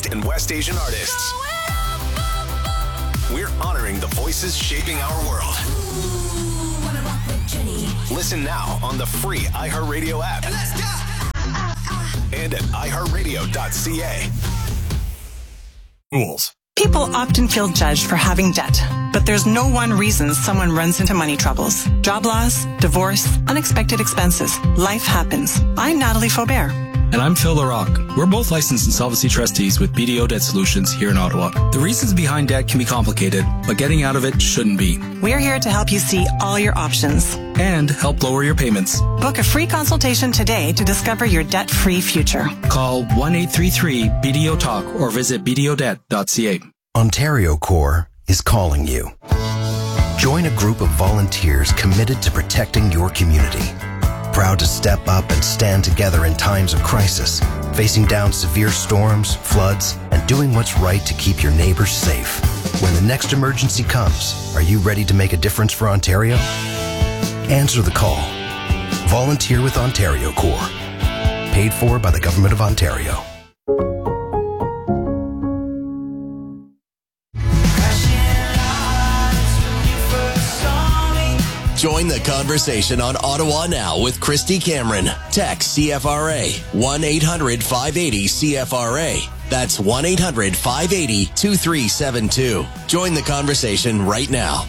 East and West Asian artists. We're honoring the voices shaping our world. Listen now on the free iHeartRadio app. And at iHeartRadio.ca. Rules. People often feel judged for having debt, but there's no one reason someone runs into money troubles. Job loss, divorce, unexpected expenses. Life happens. I'm Natalie Faubert. And I'm Phil LaRock. We're both licensed insolvency trustees with BDO Debt Solutions here in Ottawa. The reasons behind debt can be complicated, but getting out of it shouldn't be. We're here to help you see all your options and help lower your payments. Book a free consultation today to discover your debt-free future. Call 1-833-BDO-TALK or visit bdodebt.ca. Ontario Corps is calling you. Join a group of volunteers committed to protecting your community. Proud to step up and stand together in times of crisis, facing down severe storms, floods, and doing what's right to keep your neighbors safe. When the next emergency comes, are you ready to make a difference for Ontario? Answer the call. Volunteer with Ontario Corps. Paid for by the Government of Ontario. Join the conversation on Ottawa Now with Christy Cameron. Text CFRA 1-800-580-CFRA. That's 1-800-580-2372. Join the conversation right now.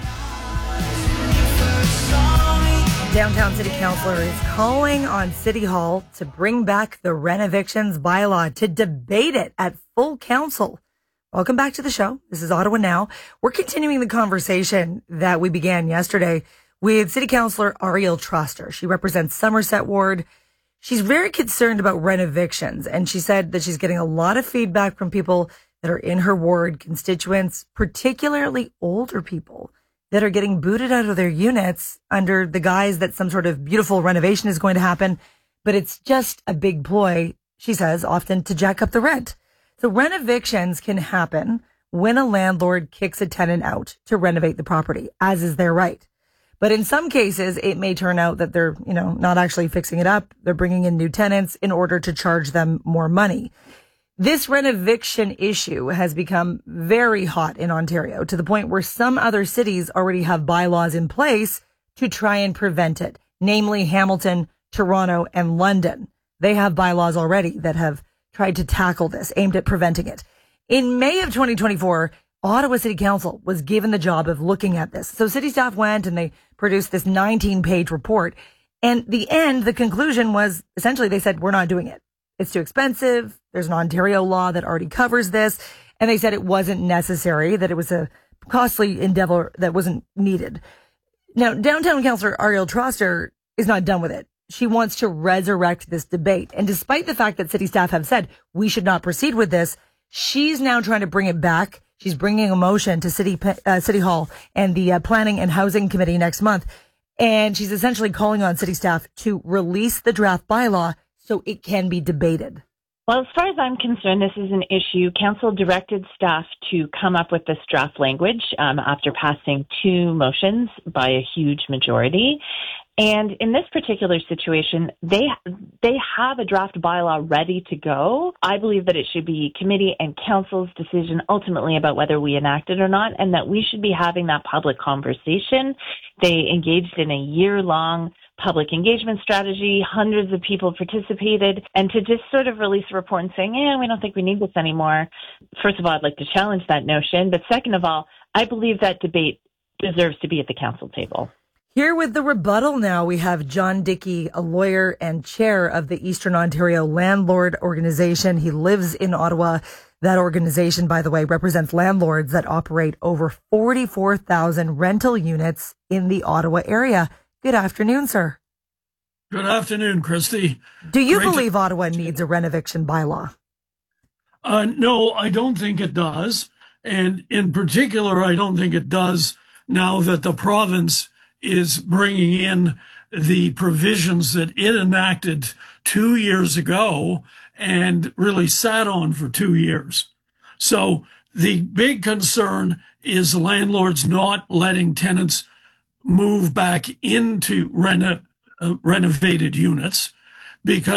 Downtown City Councillor is calling on City Hall to bring back the rent-evictions bylaw, to debate it at full council. Welcome back to the show. This is Ottawa Now. We're continuing the conversation that we began yesterday with City Councillor Ariel Troster. She represents Somerset Ward. She's very concerned about rent evictions, and she said that she's getting a lot of feedback from people that are in her ward, constituents, particularly older people that are getting booted out of their units under the guise that some sort of beautiful renovation is going to happen. But it's just a big ploy, she says, often to jack up the rent. So rent evictions can happen when a landlord kicks a tenant out to renovate the property, as is their right. But in some cases, it may turn out that they're, not actually fixing it up. They're bringing in new tenants in order to charge them more money. This rent eviction issue has become very hot in Ontario, to the point where some other cities already have bylaws in place to try and prevent it, namely Hamilton, Toronto, and London. They have bylaws already that have tried to tackle this, aimed at preventing it. In May of 2024, Ottawa City Council was given the job of looking at this. So city staff went and they produced this 19-page report. And the conclusion was essentially they said, we're not doing it. It's too expensive. There's an Ontario law that already covers this. And they said it wasn't necessary, that it was a costly endeavor that wasn't needed. Now, downtown councillor Ariel Troster is not done with it. She wants to resurrect this debate. And despite the fact that city staff have said we should not proceed with this, she's now trying to bring it back. She's bringing a motion to City Hall and the Planning and Housing Committee next month. And she's essentially calling on city staff to release the draft bylaw so it can be debated. Well, as far as I'm concerned, this is an issue. Council directed staff to come up with this draft language after passing 2 motions by a huge majority. And in this particular situation, they have a draft bylaw ready to go. I believe that it should be committee and council's decision ultimately about whether we enact it or not, and that we should be having that public conversation. They engaged in a year-long public engagement strategy. Hundreds of people participated. And to just sort of release a report and saying, we don't think we need this anymore. First of all, I'd like to challenge that notion. But second of all, I believe that debate deserves to be at the council table. Here with the rebuttal now, we have John Dickey, a lawyer and chair of the Eastern Ontario Landlord Organization. He lives in Ottawa. That organization, by the way, represents landlords that operate over 44,000 rental units in the Ottawa area. Good afternoon, sir. Good afternoon, Christy. Do you believe Ottawa needs a rent eviction bylaw? No, I don't think it does. And in particular, I don't think it does now that the province is bringing in the provisions that it enacted 2 years ago and really sat on for 2 years. So the big concern is landlords not letting tenants move back into renovated units, because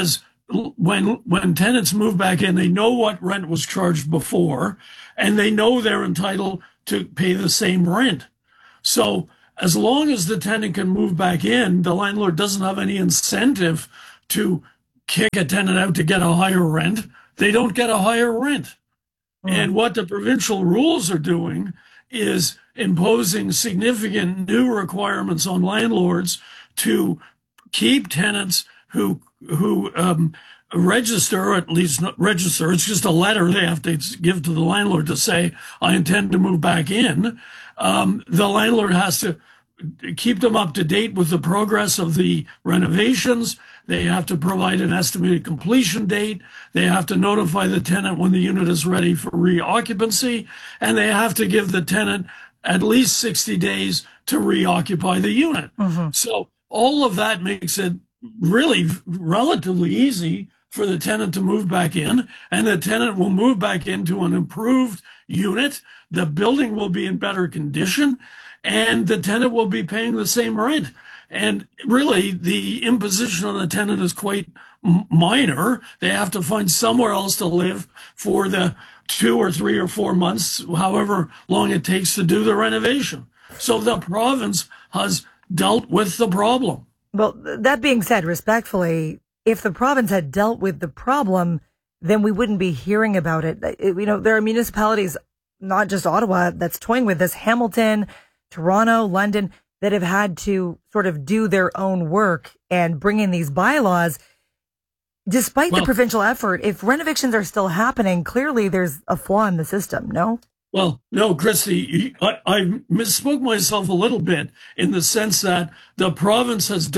when tenants move back in, they know what rent was charged before, and they know they're entitled to pay the same rent. So as long as the tenant can move back in, the landlord doesn't have any incentive to kick a tenant out to get a higher rent. They don't get a higher rent. And what the provincial rules are doing is imposing significant new requirements on landlords to keep tenants who register, or at least not register. It's just a letter they have to give to the landlord to say, I intend to move back in. The landlord has to keep them up to date with the progress of the renovations. They have to provide an estimated completion date. They have to notify the tenant when the unit is ready for reoccupancy. And they have to give the tenant at least 60 days to reoccupy the unit. So all of that makes it really relatively easy for the tenant to move back in, and the tenant will move back into an improved unit. The building will be in better condition, and the tenant will be paying the same rent. And really, the imposition on the tenant is quite minor. They have to find somewhere else to live for the 2 or 3 or 4 months, however long it takes to do the renovation. So the province has dealt with the problem. Well, that being said, respectfully, if the province had dealt with the problem, then we wouldn't be hearing about it. You know, there are municipalities, not just Ottawa, that's toying with this. Hamilton, Toronto, London, that have had to sort of do their own work and bring in these bylaws. Despite the provincial effort, if renovictions are still happening, clearly there's a flaw in the system, no? Well, no, Christy, I misspoke myself a little bit in the sense that the province has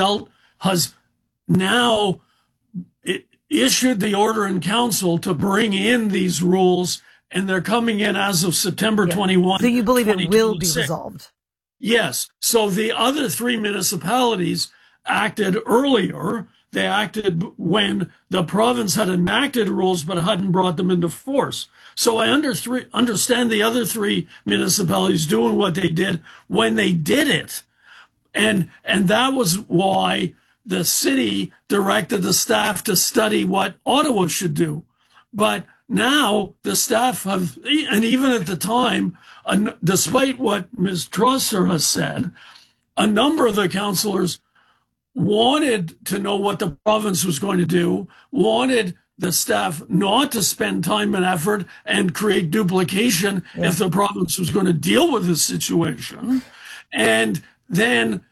now issued the order in council to bring in these rules, and they're coming in as of September 21. So you believe it will be resolved? Yes. So the other 3 municipalities acted earlier. They acted when the province had enacted rules but hadn't brought them into force. So I understand the other 3 municipalities doing what they did when they did it. And that was why the city directed the staff to study what Ottawa should do. But now the staff have, and even at the time, despite what Ms. Trosser has said, a number of the councillors wanted to know what the province was going to do, wanted the staff not to spend time and effort and create duplication if the province was going to deal with this situation. And then,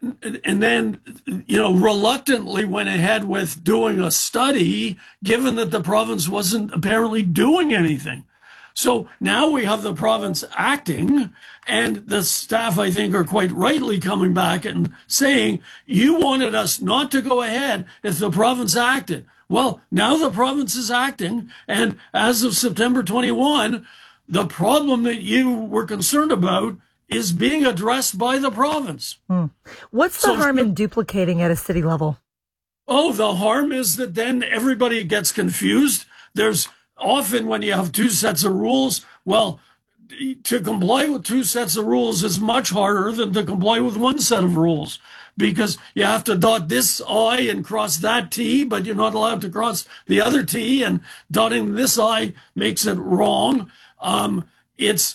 reluctantly went ahead with doing a study, given that the province wasn't apparently doing anything. So now we have the province acting, and the staff, I think, are quite rightly coming back and saying, you wanted us not to go ahead if the province acted. Well, now the province is acting, and as of September 21, the problem that you were concerned about is being addressed by the province. What's the harm in duplicating at a city level? Oh, the harm is that then everybody gets confused. There's often when you have 2 sets of rules, well, to comply with 2 sets of rules is much harder than to comply with 1 set of rules, because you have to dot this I and cross that T, but you're not allowed to cross the other T, and dotting this I makes it wrong. It's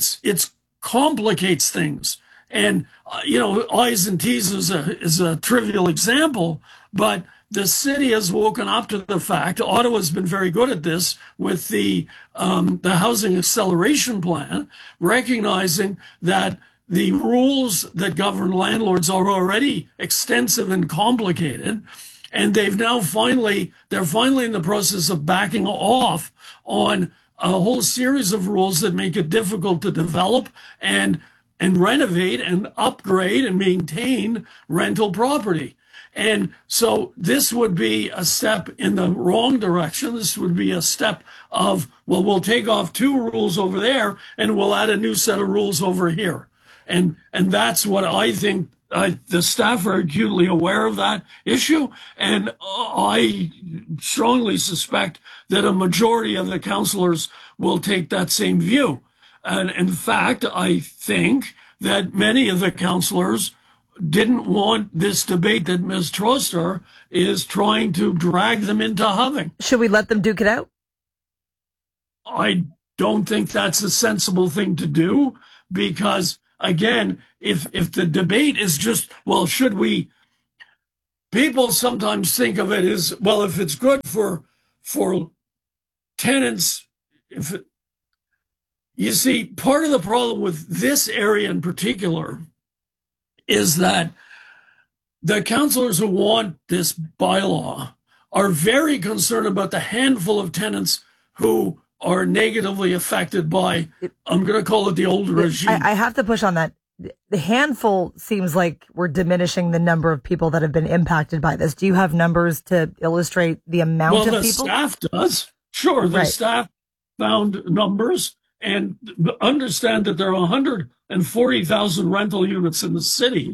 complicates things. And, I's and T's is a trivial example, but the city has woken up to the fact, Ottawa's been very good at this with the housing acceleration plan, recognizing that the rules that govern landlords are already extensive and complicated. And they're finally in the process of backing off on a whole series of rules that make it difficult to develop and renovate and upgrade and maintain rental property. And so this would be a step in the wrong direction. This would be a step of, well, we'll take off 2 rules over there and we'll add a new set of rules over here. And that's what I think. The staff are acutely aware of that issue, and I strongly suspect that a majority of the councillors will take that same view. And in fact, I think that many of the councillors didn't want this debate that Ms. Troster is trying to drag them into having. Should we let them duke it out? I don't think that's a sensible thing to do because, again, if the debate is just, well, should we? People sometimes think of it as, well, if it's good for tenants, you see, part of the problem with this area in particular is that the councillors who want this bylaw are very concerned about the handful of tenants who are negatively affected by, I'm going to call it the old regime. I have to push on that. The handful seems like we're diminishing the number of people that have been impacted by this. Do you have numbers to illustrate the amount of people? Well, the staff does. Sure, the staff found numbers and understand that there are 140,000 rental units in the city.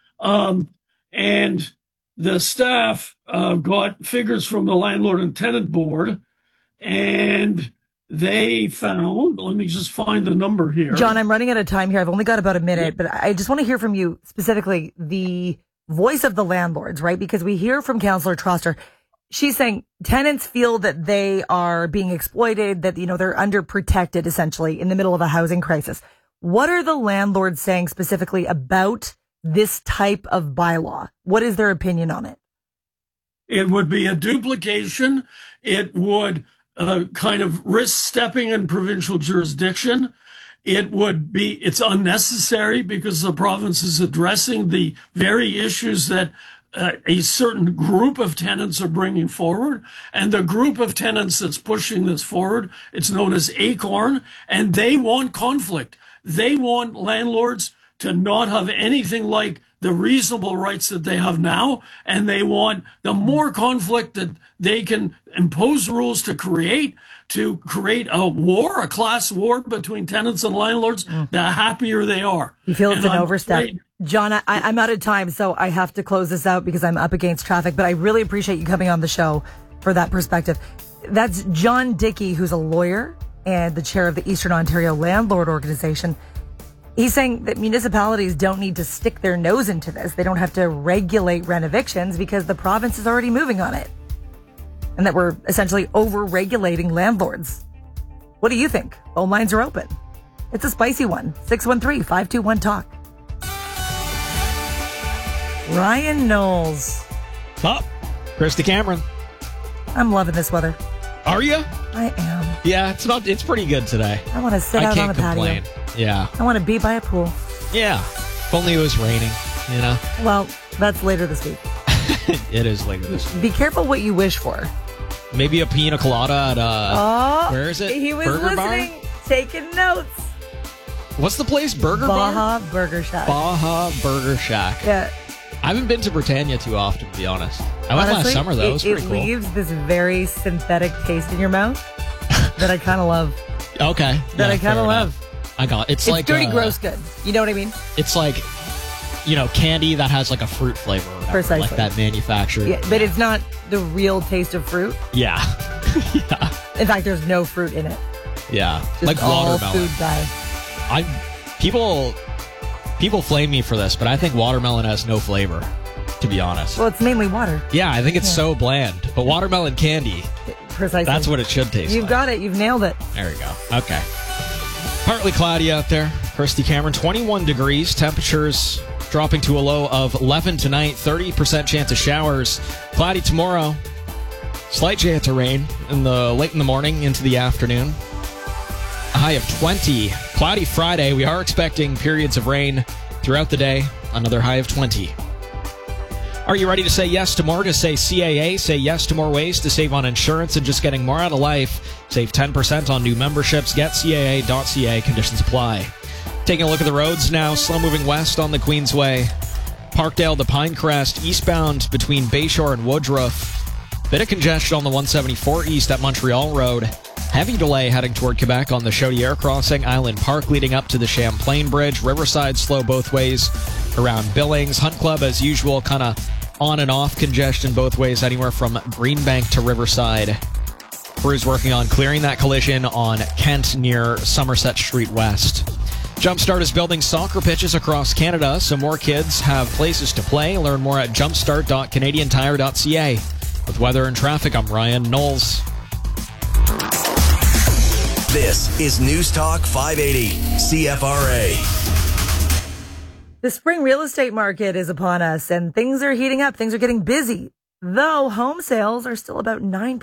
And the staff got figures from the Landlord and Tenant Board, and they found, let me just find the number here. John, I'm running out of time here. I've only got about a minute, but I just want to hear from you specifically the voice of the landlords, right? Because we hear from Councillor Troster. She's saying tenants feel that they are being exploited, that, they're underprotected essentially in the middle of a housing crisis. What are the landlords saying specifically about this type of bylaw? What is their opinion on it? It would be a duplication. It would kind of risk stepping in provincial jurisdiction. It's unnecessary because the province is addressing the very issues that a certain group of tenants are bringing forward. And the group of tenants that's pushing this forward, it's known as Acorn, and they want conflict. They want landlords to not have anything like the reasonable rights that they have now, and they want the more conflict that they can impose rules to create a war, a class war between tenants and landlords, the happier they are. You feel it's an overstep. John, I'm out of time, so I have to close this out because I'm up against traffic, but I really appreciate you coming on the show for that perspective. That's John Dickey, who's a lawyer and the chair of the Eastern Ontario Landlord Organization. He's saying that municipalities don't need to stick their nose into this. They don't have to regulate rent evictions because the province is already moving on it. And that we're essentially over-regulating landlords. What do you think? Phone lines are open. It's a spicy one. 613-521-TALK. Ryan Knowles. Up. Christy Cameron. I'm loving this weather. Are you? I am. Yeah, it's pretty good today. I want to sit out on the complain. patio. Yeah. I want to be by a pool. Yeah. If only it was raining, Well, that's later this week. It is later this week. Be careful what you wish for. Maybe a pina colada at, where is it? He was Burger listening, Bar? taking notes. What's the place? Burger Bar? Baja Burger Shack. Baja Burger Shack. Yeah. I haven't been to Britannia too often, to be honest. I went last summer, though. It was pretty cool. It leaves this very synthetic taste in your mouth that I kind of love. Okay. That I kind of love. I got it. It's like dirty, gross good. You know what I mean? It's like, candy that has like a fruit flavor or whatever. Precisely. Like that manufactured. Yeah, but it's not the real taste of fruit. Yeah. Yeah. In fact, there's no fruit in it. Yeah. Just like all watermelon. Food dye. People flame me for this, but I think watermelon has no flavor, to be honest. Well, it's mainly water. Yeah, I think it's so bland. But watermelon candy, precisely. That's what it should taste You've like. got it. You've nailed it. There we go. Okay. Partly cloudy out there. Christy Cameron, 21 degrees. Temperatures dropping to a low of 11 tonight. 30% chance of showers. Cloudy tomorrow. Slight chance of rain late in the morning into the afternoon. A high of 20. Cloudy Friday. We are expecting periods of rain throughout the day. Another high of 20. Are you ready to say yes to more? To say CAA, say yes to more ways to save on insurance and just getting more out of life. Save 10% on new memberships. GetCAA.ca. Conditions apply. Taking a look at the roads now. Slow moving west on the Queensway. Parkdale to Pinecrest. Eastbound between Bayshore and Woodruff. Bit of congestion on the 174 east at Montreal Road. Heavy delay heading toward Quebec on the Chaudière crossing. Island Park leading up to the Champlain Bridge. Riverside slow both ways around Billings. Hunt Club as usual, kind of on and off congestion both ways, anywhere from Greenbank to Riverside. Crews working on clearing that collision on Kent near Somerset Street West. Jumpstart is building soccer pitches across Canada so more kids have places to play. Learn more at jumpstart.canadiantire.ca. With weather and traffic, I'm Ryan Knowles. This is News Talk 580, CFRA. The spring real estate market is upon us and things are heating up. Things are getting busy, though home sales are still about 9%